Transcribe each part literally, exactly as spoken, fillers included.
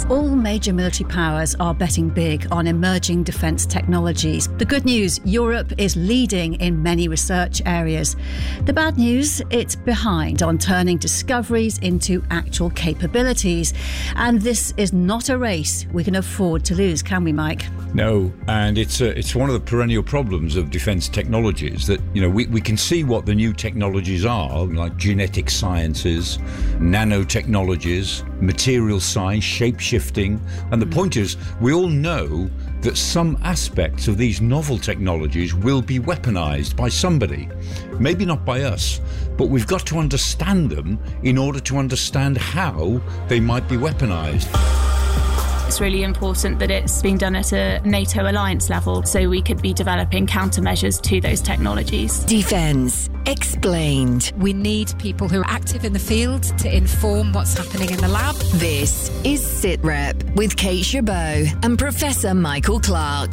All major military powers are betting big on emerging defence technologies. The good news, Europe is leading in many research areas. The bad news, it's behind on turning discoveries into actual capabilities. And this is not a race we can afford to lose, can we, Mike? No, and it's a, it's one of the perennial problems of defence technologies that, you know, we, we can see what the new technologies are, like genetic sciences, nanotechnologies, material science, shape-shifting. And the point is, we all know that some aspects of these novel technologies will be weaponized by somebody. Maybe not by us, but we've got to understand them in order to understand how they might be weaponized. It's really important that it's being done at a NATO alliance level so we could be developing countermeasures to those technologies. Defence Explained. We need people who are active in the field to inform what's happening in the lab. This is SITREP with Kate Chabot and Professor Michael Clark.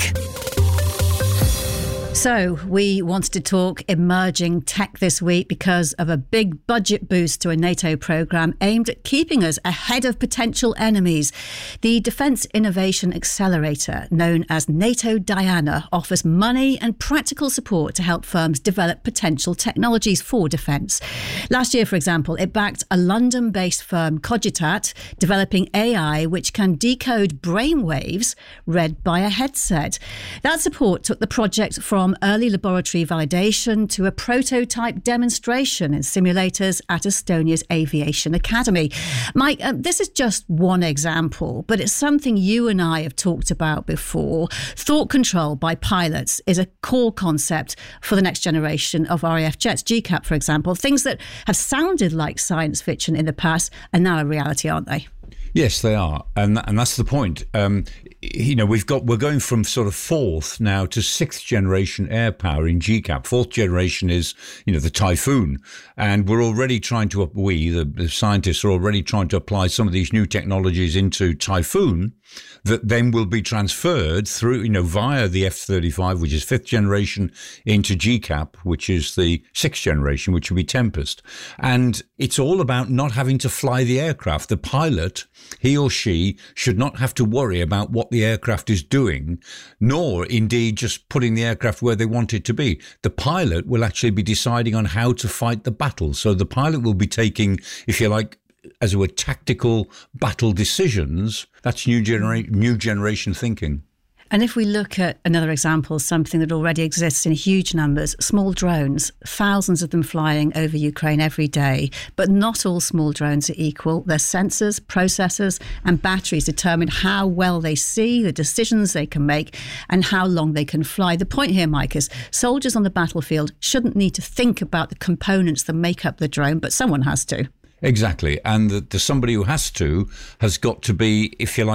So we wanted to talk emerging tech this week because of a big budget boost to a NATO programme aimed at keeping us ahead of potential enemies. The Defence Innovation Accelerator, known as NATO DIANA, offers money and practical support to help firms develop potential technologies for defence. Last year, for example, it backed a London-based firm, Cogitat, developing A I which can decode brainwaves read by a headset. That support took the project from From early laboratory validation to a prototype demonstration in simulators at Estonia's Aviation Academy. Mike, uh, this is just one example, but it's something you and I have talked about before. Thought control by pilots is a core concept for the next generation of R A F jets. G CAP, for example, things that have sounded like science fiction in the past are now a reality, aren't they? Yes, they are, and and that's the point. Um, you know, we've got we're going from sort of fourth now to sixth generation air power in G CAP. Fourth generation is, you know, the Typhoon, and we're already trying to we the, the scientists are already trying to apply some of these new technologies into Typhoon that then will be transferred through, you know, via the F thirty-five, which is fifth generation, into G CAP, which is the sixth generation, which will be Tempest. And it's all about not having to fly the aircraft. The pilot, he or she, should not have to worry about what the aircraft is doing, nor indeed just putting the aircraft where they want it to be. The pilot will actually be deciding on how to fight the battle. So the pilot will be taking, if you like, as it were, tactical battle decisions. That's new genera- new generation thinking. And if we look at another example, something that already exists in huge numbers, small drones, thousands of them flying over Ukraine every day. But not all small drones are equal. Their sensors, processors and batteries determine how well they see, the decisions they can make and how long they can fly. The point here, Mike, is soldiers on the battlefield shouldn't need to think about the components that make up the drone, but someone has to. Exactly. And the, the somebody who has to has got to be, if you like,